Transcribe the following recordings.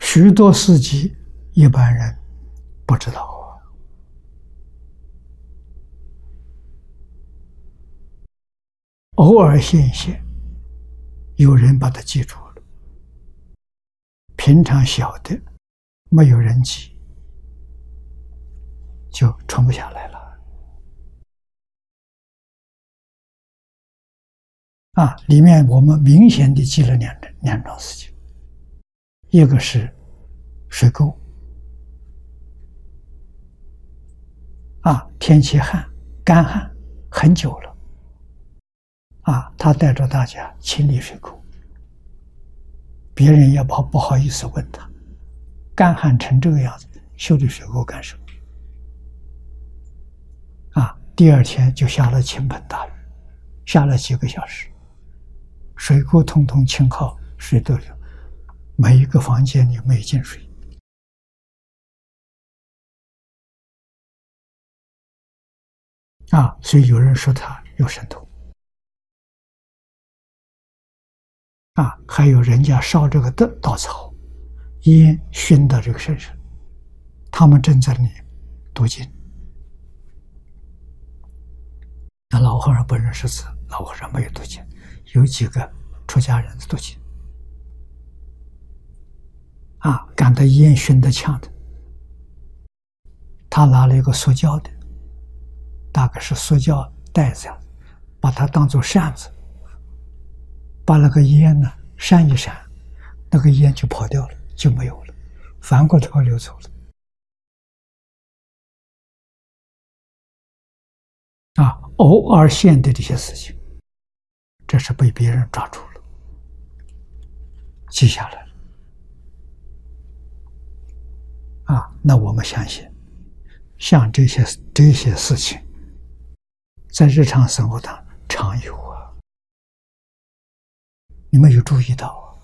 许多事迹一般人不知道啊。偶尔现现，有人把它记住了，平常晓得没有人记，就传不下来了。里面我们明显的记了两桩事情，一个是水沟，天气干旱很久了，他带着大家清理水沟，别人也不好意思问他，干旱成这个样子，修理水沟干什么？第二天就下了倾盆大雨，下了几个小时，水沟通通清好，水都流，每一个房间里没进水。所以有人说他有神通。还有人家烧这个稻草，烟熏到这个身上，他们正在那里读经。那老和尚不认识字，老和尚没有读经，有几个出家人读经。感到烟熏得呛的，他拿了一个塑胶的，大概是塑胶袋子样，把它当作扇子，把那个烟呢扇一扇，那个烟就跑掉了，就没有了，反过头流走了。偶尔现的这些事情，这是被别人抓住了，记下来了。那我们相信，像这些事情，在日常生活当中常有啊，你们有注意到啊？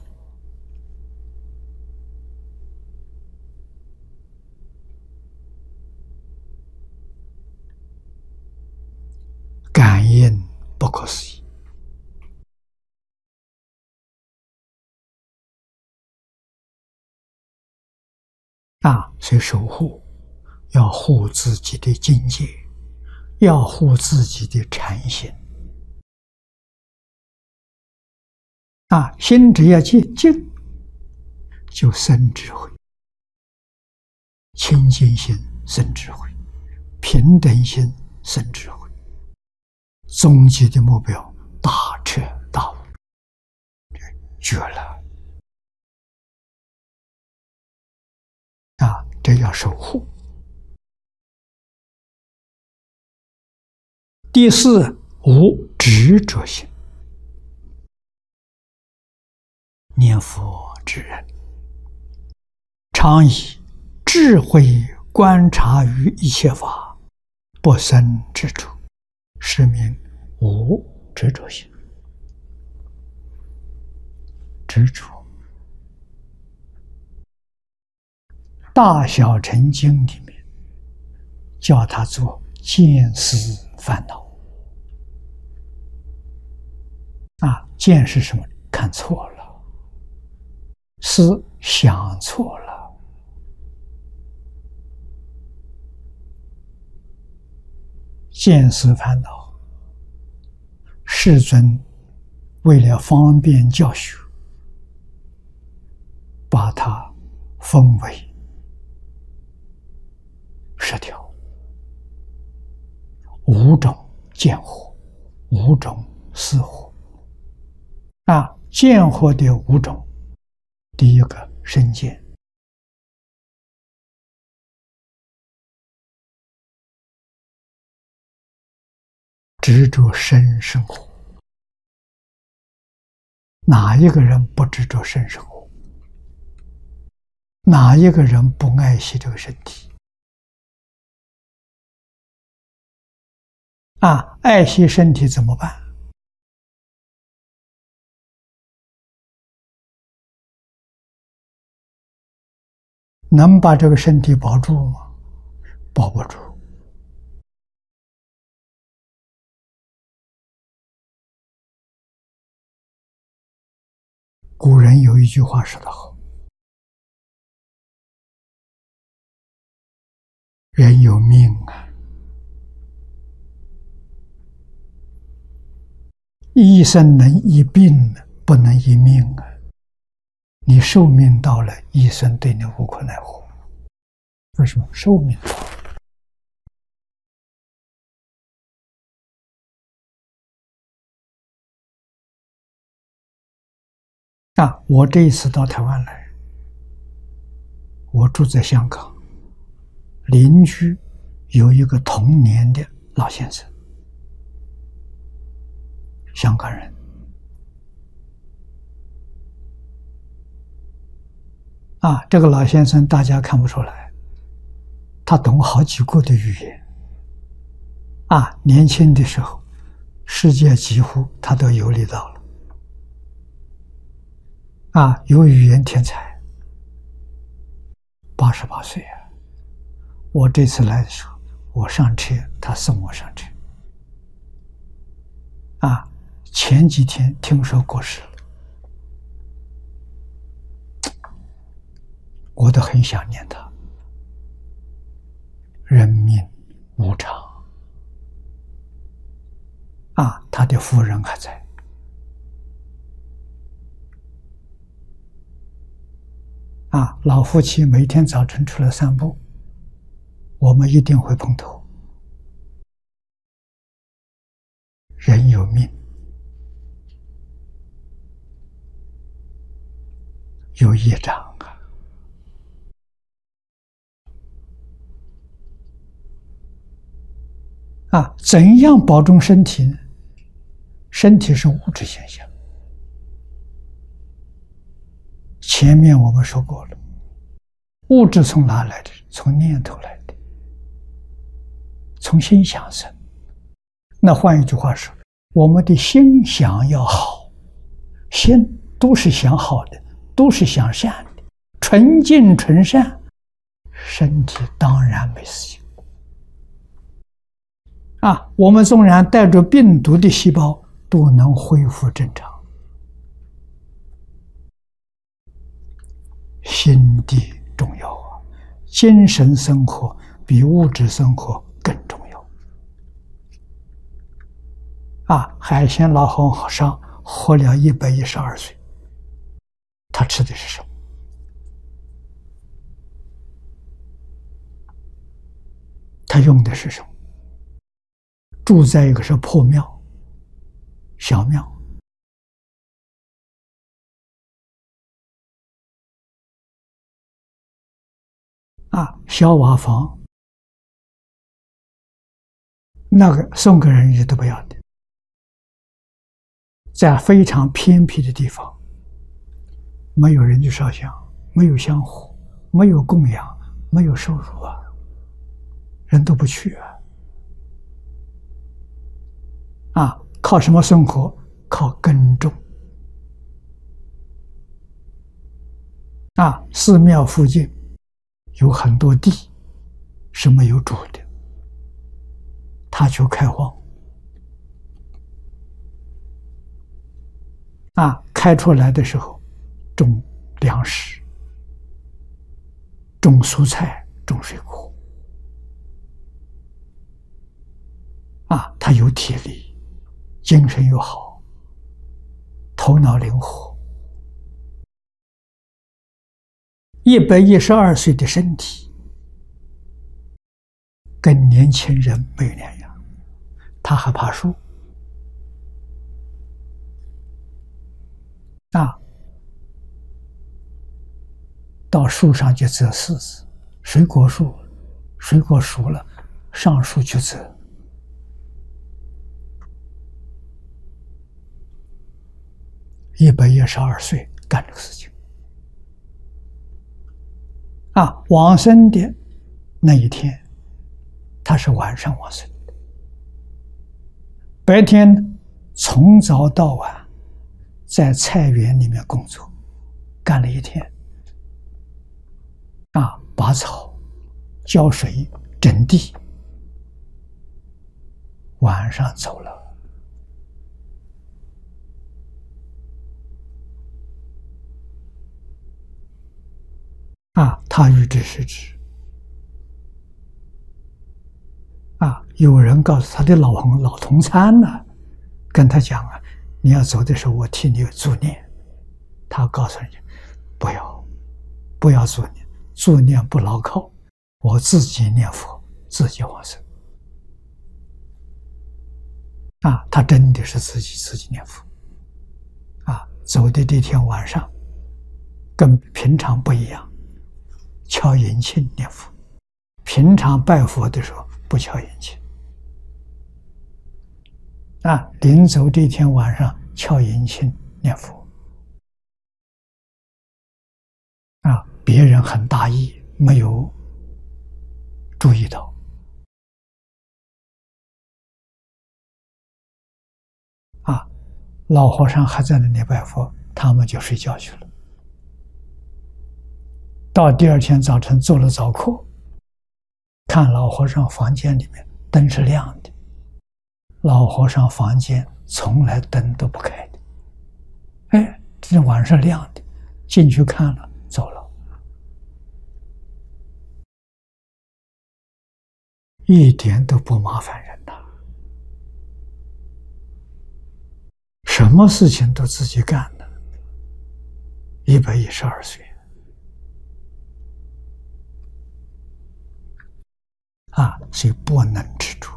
感应不可思议。所以守护要护自己的境界，要护自己的禅心。心只要静，就生智慧，清净心生智慧，平等心生智慧，终极的目标大彻大悟，绝了。这要守护。第四，无执着心。念佛之人，常以智慧观察于一切法，不生执着，是名无执着心。执着，大小乘经里面叫它做见思烦恼。见是什么？看错了。思想错了。见思烦恼，世尊为了方便教学，把它分为10条，5种见惑，5种思惑。见惑的5种，第一个身见，执着身生活。哪一个人不执着身生活？哪一个人不爱惜这个身体？爱惜身体怎么办？能把这个身体保住吗？保不住。古人有一句话说得好： 人有命啊，医生能医病，不能医命啊。你寿命到了，医生对你无可奈何。为什么？寿命到了。我这一次到台湾来，我住在香港，邻居有一个同年的老先生，香港人。这个老先生大家看不出来，他懂好几国的语言。年轻的时候，世界几乎他都游历到了。有语言天才，88岁啊！我这次来的时候，我上车，他送我上车。前几天听说过世了，我都很想念他。人命无常他的夫人还在。老夫妻每天早晨出来散步，我们一定会碰头。人有命，有业障怎样保重身体呢？身体是物质现象，前面我们说过了，物质从哪来的？从念头来的，从心想生。那换一句话说，我们的心想要好，心都是想好的，都是想善的，纯净纯善，身体当然没事情。我们纵然带着病毒的细胞都能恢复正常。心地重要精神生活比物质生活更重要。海鲜老和尚活了112岁，他吃的是什么？他用的是什么？住在一个是破庙、小庙，小瓦房，那个送给人也都不要的，在非常偏僻的地方，没有人去烧香，没有香火，没有供养，没有收入人都不去靠什么生活？靠耕种。寺庙附近有很多地是没有主的，他就开荒。开出来的时候，种粮食，种蔬菜，种水果。他有体力，精神又好，头脑灵活，112岁的身体跟年轻人没有两样。他还爬树到树上去摘柿子，水果树，水果熟了，上树去摘。112岁干这个事情。往生的那一天，他是晚上往生的，白天从早到晚在菜园里面工作，干了一天，拔草、浇水、整地，晚上走了。他欲知是知， 有人告诉他的老同参呢，跟他讲啊，你要走的时候，我替你助念。他告诉人家，不要助念，助念不牢靠，我自己念佛，自己往生。啊，他真的是自己念佛。啊，走的这天晚上，跟平常不一样，敲银磬念佛。平常拜佛的时候不敲银磬。啊，临走这天晚上敲银磬念佛。啊，别人很大意，没有注意到。啊，老和尚还在那里拜佛，他们就睡觉去了。到第二天早晨做了早课，看老和尚房间里面灯是亮的，老和尚房间从来灯都不开的。哎，这晚上亮的，进去看了，走了。一点都不麻烦人呐，什么事情都自己干的，112岁。啊，所以不能执着。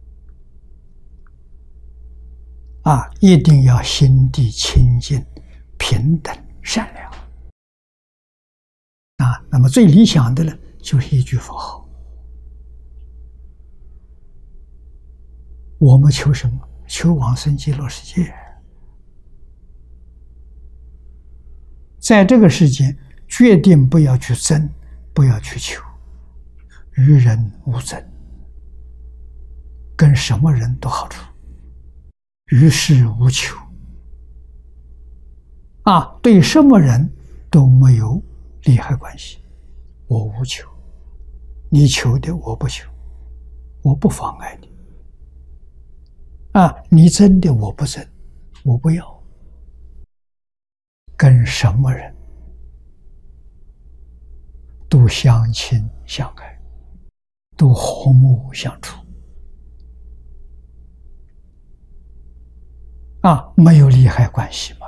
啊，一定要心地清净、平等、善良。啊，那么最理想的呢，就是一句佛号。我们求什么？求往生极乐世界。在这个世间，决定不要去争，不要去求。与人无争，跟什么人都好处，与世无求。啊，对什么人都没有利害关系。我无求，你求的我不求，我不妨碍你。啊，你争的我不争，我不要。跟什么人都相亲相爱，都和睦相处。啊，没有利害关系，